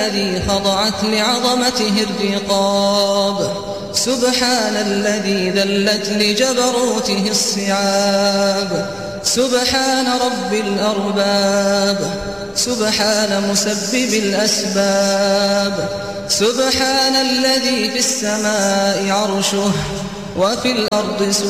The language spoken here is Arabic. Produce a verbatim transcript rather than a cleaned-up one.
الذي خضعت لعظمته الرقاب، سبحان الذي ذلت لجبروته الصعاب، سبحان رب الأرباب، سبحان مسبب الأسباب، سبحان الذي في السماء عرشه وفي الأرض